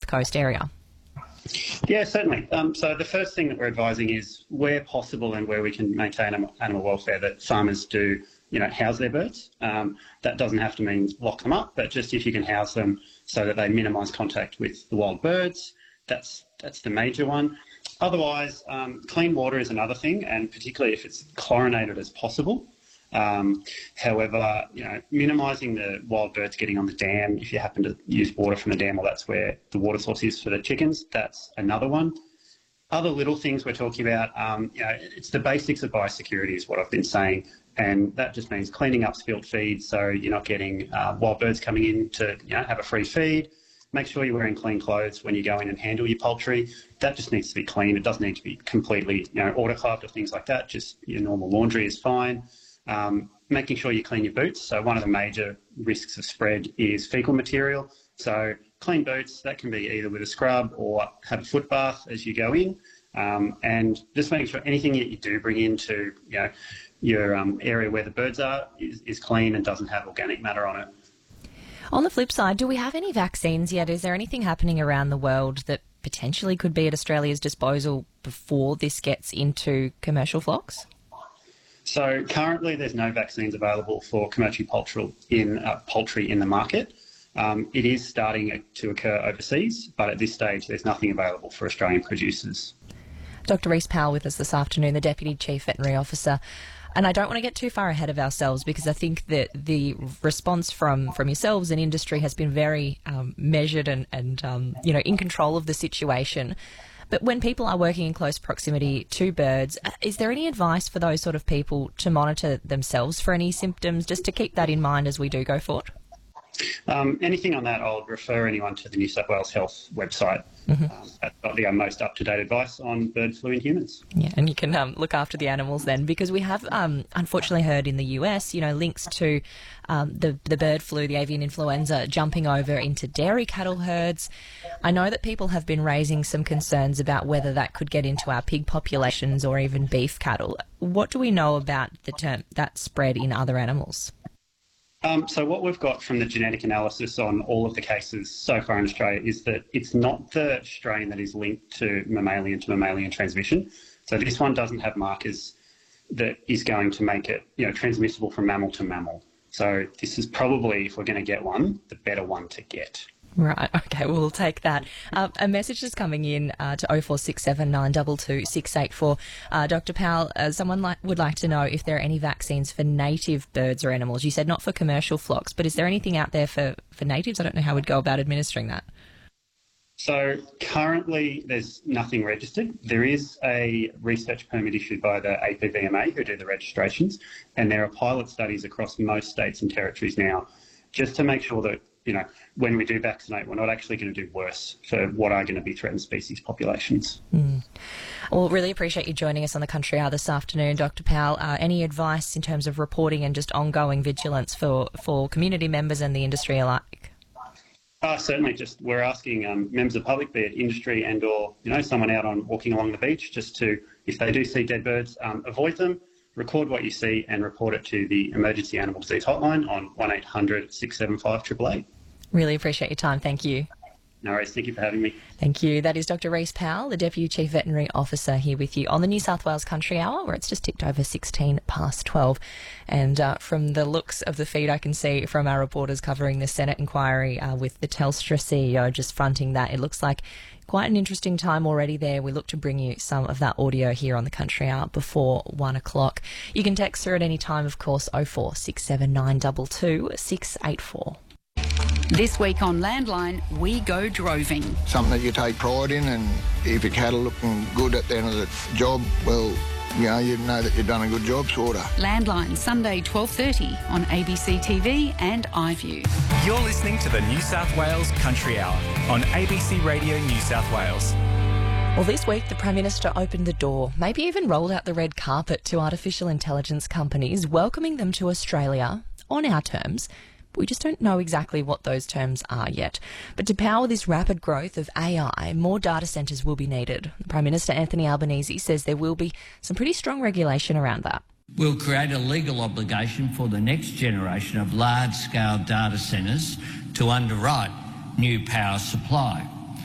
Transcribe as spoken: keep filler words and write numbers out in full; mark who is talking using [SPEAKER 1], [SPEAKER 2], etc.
[SPEAKER 1] South Coast area?
[SPEAKER 2] Yeah, certainly. Um, so the first thing that we're advising is where possible and where we can maintain animal, animal welfare, that farmers do, you know, house their birds. Um, that doesn't have to mean lock them up, but just if you can house them so that they minimise contact with the wild birds, that's that's the major one. Otherwise, um, clean water is another thing, and particularly if it's chlorinated as possible. Um, however, you know, minimising the wild birds getting on the dam, if you happen to use water from the dam, well, that's where the water source is for the chickens, that's another one. Other little things we're talking about, um, you know, it's the basics of biosecurity is what I've been saying, and that just means cleaning up spilt feed so you're not getting uh, wild birds coming in to, you know, have a free feed. Make sure you're wearing clean clothes when you go in and handle your poultry. That just needs to be clean. It doesn't need to be completely, you know, autoclaved or things like that. Just your normal laundry is fine. Um, making sure you clean your boots. So one of the major risks of spread is faecal material. So clean boots, that can be either with a scrub or have a foot bath as you go in. Um, and just making sure anything that you do bring into, you know, your um, area where the birds are is, is clean and doesn't have organic matter on it.
[SPEAKER 1] On the flip side, do we have any vaccines yet? Is there anything happening around the world that potentially could be at Australia's disposal before this gets into commercial flocks?
[SPEAKER 2] So currently there's no vaccines available for commercial poultry in, uh, poultry in the market. Um, it is starting to occur overseas, but at this stage there's nothing available for Australian producers.
[SPEAKER 1] Doctor Rhys Powell with us this afternoon, the Deputy Chief Veterinary Officer. And I don't want to get too far ahead of ourselves because I think that the response from, from yourselves and industry has been very um, measured and, and um, you know, in control of the situation. But when people are working in close proximity to birds, is there any advice for those sort of people to monitor themselves for any symptoms, just to keep that in mind as we do go forward?
[SPEAKER 2] Um, anything on that, I'll refer anyone to the New South Wales Health website. Mm-hmm. um, that's got the most up-to-date advice on bird flu in humans.
[SPEAKER 1] Yeah, and you can um, look after the animals then, because we have um, unfortunately heard in the U S, you know, links to um, the, the bird flu, the avian influenza, jumping over into dairy cattle herds. I know that people have been raising some concerns about whether that could get into our pig populations or even beef cattle. What do we know about the term, that spread in other animals?
[SPEAKER 2] Um, so what we've got from the genetic analysis on all of the cases so far in Australia is that it's not the strain that is linked to mammalian to mammalian transmission. So this one doesn't have markers that is going to make it, you know, transmissible from mammal to mammal. So this is probably, if we're going to get one, the better one to get.
[SPEAKER 1] Right, okay, we'll take that. Uh, a message is coming in uh, to oh four six seven nine two two six eight four. Uh, Doctor Powell, uh, someone like, would like to know if there are any vaccines for native birds or animals. You said not for commercial flocks, but is there anything out there for, for natives? I don't know how we'd go about administering that.
[SPEAKER 2] So currently there's nothing registered. There is a research permit issued by the A P V M A who do the registrations, and there are pilot studies across most states and territories now just to make sure that, you know, when we do vaccinate, we're not actually going to do worse for what are going to be threatened species populations.
[SPEAKER 1] Mm. Well, really appreciate you joining us on the Country Hour this afternoon, Doctor Powell. Uh, any advice in terms of reporting and just ongoing vigilance for, for community members and the industry alike?
[SPEAKER 2] Uh, certainly, just we're asking um, members of the public, be it industry and or, you know, someone out on walking along the beach, just to, if they do see dead birds, um, avoid them, record what you see and report it to the Emergency Animal Disease Hotline on one eight hundred six seven five eight eight eight.
[SPEAKER 1] Really appreciate your time. Thank you.
[SPEAKER 2] No worries. Thank you for having me.
[SPEAKER 1] Thank you. That is Doctor Rhys Powell, the Deputy Chief Veterinary Officer, here with you on the New South Wales Country Hour, where it's just ticked over sixteen past twelve. And uh, from the looks of the feed, I can see from our reporters covering the Senate inquiry uh, with the Telstra C E O just fronting that, it looks like quite an interesting time already there. We look to bring you some of that audio here on the Country Hour before one o'clock. You can text her at any time, of course, oh four six seven nine two two six eight four.
[SPEAKER 3] This week on Landline, we go droving.
[SPEAKER 4] Something that you take pride in, and if your cattle looking good at the end of the job, well, you know, you know that you've done a good job, sort of.
[SPEAKER 3] Landline, Sunday twelve thirty on A B C T V and iView.
[SPEAKER 5] You're listening to the New South Wales Country Hour on A B C Radio New South Wales.
[SPEAKER 1] Well, this week the Prime Minister opened the door, maybe even rolled out the red carpet to artificial intelligence companies, welcoming them to Australia on our terms. We just don't know exactly what those terms are yet. But to power this rapid growth of A I, more data centres will be needed. Prime Minister Anthony Albanese says there will be some pretty strong regulation around that.
[SPEAKER 6] We'll create a legal obligation for the next generation of large-scale data centres to underwrite new power supply.